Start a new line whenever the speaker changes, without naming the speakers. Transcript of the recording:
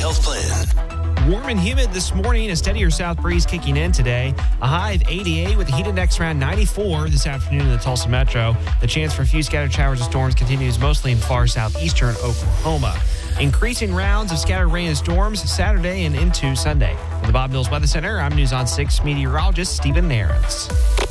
health plan.
Warm and humid this morning, a steadier south breeze kicking in today. A high of 88 with a heat index around 94 this afternoon in the Tulsa metro. The chance for a few scattered showers and storms continues mostly in far southeastern Oklahoma. Increasing rounds of scattered rain and storms Saturday and into Sunday. From the Bob Mills Weather Center, I'm News on 6 meteorologist Stephen Nairns.